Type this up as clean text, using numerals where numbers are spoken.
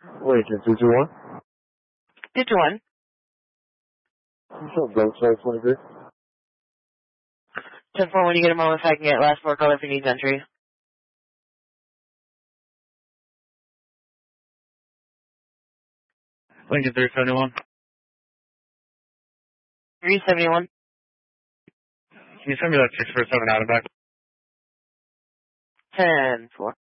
Lincoln 221. 221. What's up, bro? Sorry, 23. 10-4, when you get a moment, if I can get last four color for needs entry. Lincoln 371. 371. Can you send me that 647 out of back? 10-4.